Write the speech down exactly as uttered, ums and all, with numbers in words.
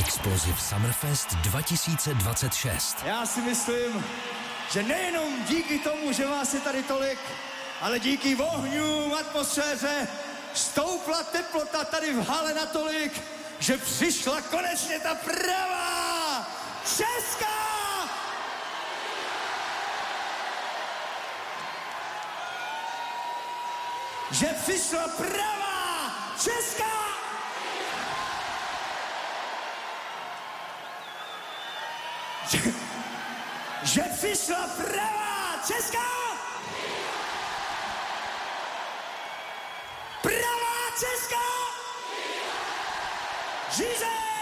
Explosive Summerfest dva tisíce dvacet šest. Já si myslím, že nejenom díky tomu, že vás je tady tolik, ale díky ohňům, atmosféře, stoupla teplota tady v hale natolik, že přišla konečně ta pravá česká! Že přišla pravá česká! Že, že přišla pravá česká! Pravá česká! Žiže!